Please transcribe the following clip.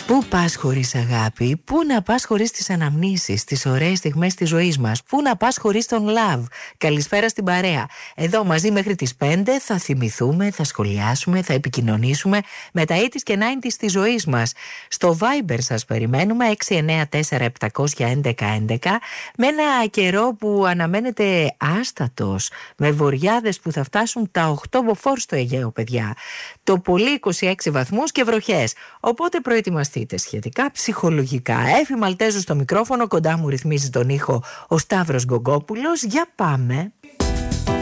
Πού πας χωρίς αγάπη, πού να πας χωρίς τις αναμνήσεις, τις ωραίες στιγμές της ζωής μας, πού να πας χωρίς τον love. Καλησπέρα στην παρέα. Εδώ μαζί μέχρι τις 5 θα θυμηθούμε, θα σχολιάσουμε, θα επικοινωνήσουμε με τα 80's και 90's της ζωής μας. Στο Viber σας περιμένουμε 694-711-11, με ένα καιρό που αναμένεται άστατος, με βοριάδες που θα φτάσουν τα 8 μποφόρ στο Αιγαίο, παιδιά. Το πολύ 26 βαθμούς και βροχές. Οπότε προετοιμαστείτε σχετικά ψυχολογικά. Έφη Μαλτέζου στο μικρόφωνο, κοντά μου ρυθμίζει τον ήχο ο Σταύρος Γκογκόπουλος. Για πάμε.